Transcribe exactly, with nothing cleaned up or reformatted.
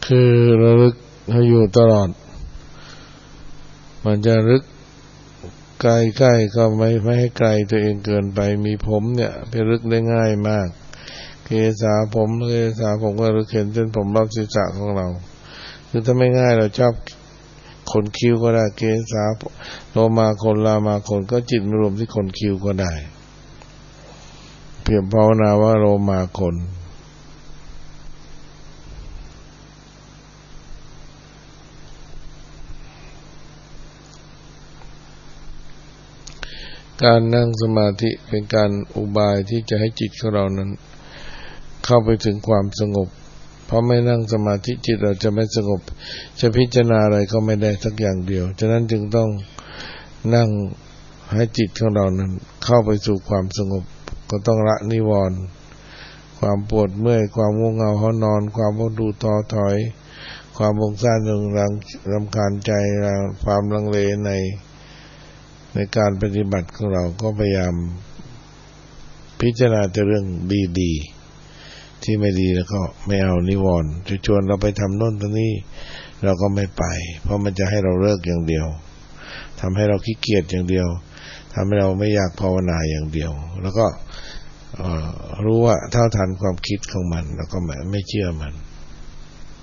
คือระลึกให้อยู่ตลอดมันจะลึกใกล้ๆก็ไม่ไม่ให้ไกลตัวเองเกินไปมีผมเนี่ยไปลึกได้ง่ายมากเกษาผมเกษาผมก็ลึกเห็นเส้นผมรอบศีรษะของเราคือถ้าไม่ง่ายเราชอบขนคิ้วก็ได้เกษาโลมาขนลามาขนก็จิตมารวมที่ขนคิ้วก็ได้เพียงภาวนาว่าโลมาขนการนั่งสมาธิเป็นการอุบายที่จะให้จิตของเรานั้นเข้าไปถึงความสงบเพราะไม่นั่งสมาธิจิตเราจะไม่สงบจะพิจารณาอะไรก็ไม่ได้สักอย่างเดียวฉะนั้นจึงต้องนั่งให้จิตของเรานั้นเข้าไปสู่ความสงบก็ต้องละนิวรณ์ความปวดเมื่อยความง่วงเหงาหอนอนความวดูท้อถอยความวงซ่านรึงรังรำคาญใจความลังเลในในการปฏิบัติของเราก็พยายามพิจารณาแต่เรื่องดีๆที่ไม่ดีแล้วก็ไม่เอานิวรณ์จะชวนเราไปทำโน่นทำนี่เราก็ไม่ไปเพราะมันจะให้เราเลิกอย่างเดียวทำให้เราขี้เกียจอย่างเดียวทำให้เราไม่อยากภาวนาอย่างเดียวแล้วก็รู้ว่าเท่าทันความคิดของมันแล้วก็ไม่ไม่เชื่อมัน